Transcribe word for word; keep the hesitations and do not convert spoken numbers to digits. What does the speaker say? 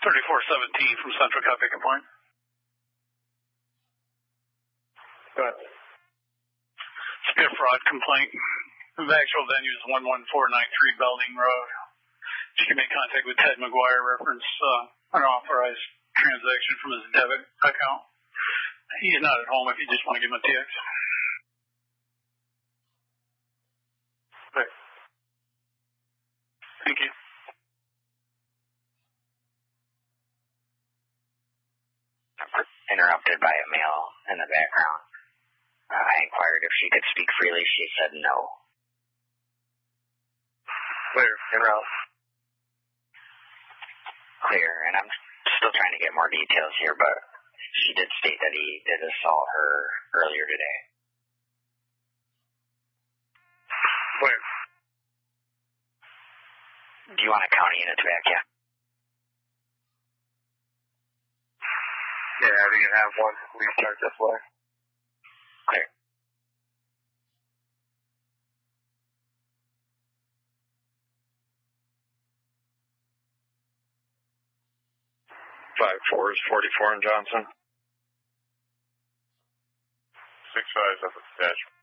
thirty-four seventeen from Central Copy Point. Go ahead. It's a fraud complaint. The actual venue is one one four nine three Belding Road. She can make contact with Ted McGuire, reference uh, unauthorized transaction from his debit account. He's not at home if you just want to give him a T X. Right. Thank you. Interrupted by a male in the background. Uh, I inquired if she could speak freely. She said no. Clear. En route. Clear, and I'm still trying to get more details here, but she did state that he did assault her earlier today. Clear. Do you want a county unit back, yeah? Yeah, we can have one. We start this way. Clear. Five four is forty-four in Johnson. Six fives up at the dash.